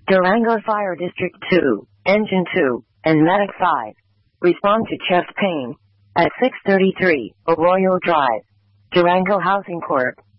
Durango Fire District 2, Engine 2, and Medic 5. Respond to chest pain at 633 Arroyo Drive, Durango Housing Corp.